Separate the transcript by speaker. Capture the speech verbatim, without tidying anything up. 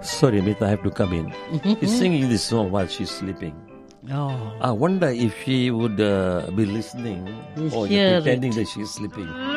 Speaker 1: Sorry, Amita, I have to come in. He's singing this song while she's sleeping.
Speaker 2: Oh.
Speaker 1: I wonder if she would uh, be listening
Speaker 2: You
Speaker 1: or
Speaker 2: hear
Speaker 1: pretending
Speaker 2: it.
Speaker 1: that she's sleeping.